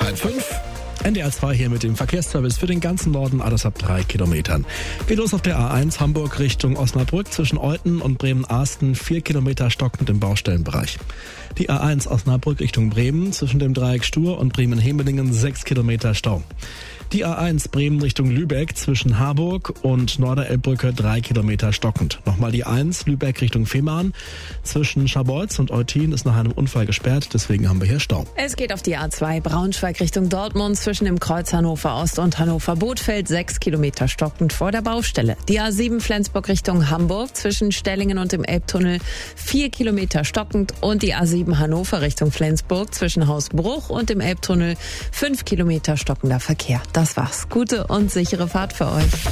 5. NDR 2 hier mit dem Verkehrsservice für den ganzen Norden, alles ab 3 Kilometern. Geht los auf der A1 Hamburg Richtung Osnabrück zwischen Olten und Bremen-Arsten, 4 Kilometer stockend im Baustellenbereich. Die A1 Osnabrück Richtung Bremen zwischen dem Dreieck Stur und Bremen-Hemelingen, 6 Kilometer Stau. Die A1 Bremen Richtung Lübeck zwischen Harburg und Norderelbbrücke, 3 Kilometer stockend. Nochmal die 1 Lübeck Richtung Fehmarn. Zwischen Scharbeutz und Eutin ist nach einem Unfall gesperrt, deswegen haben wir hier Stau. Es geht auf die A2 Braunschweig Richtung Dortmund zwischen dem Kreuz Hannover Ost und Hannover Bothfeld, 6 Kilometer stockend vor der Baustelle. Die A7 Flensburg Richtung Hamburg zwischen Stellingen und dem Elbtunnel, 4 Kilometer stockend. Und die A7 Hannover Richtung Flensburg zwischen Hausbruch und dem Elbtunnel, 5 Kilometer stockender Verkehr. Das war's. Gute und sichere Fahrt für euch.